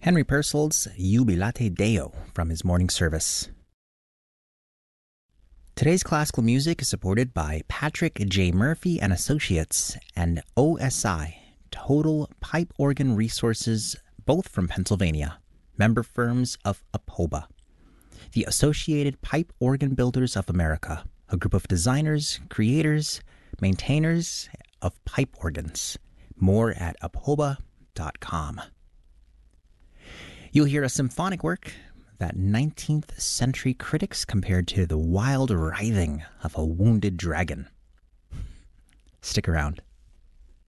Henry Purcell's Jubilate Deo from his morning service. Today's classical music is supported by Patrick J. Murphy and Associates and OSI, Total Pipe Organ Resources, both from Pennsylvania, member firms of APOBA, the Associated Pipe Organ Builders of America, a group of designers, creators, maintainers of pipe organs. More at apoba.com. You'll hear a symphonic work that 19th century critics compared to the wild writhing of a wounded dragon. Stick around.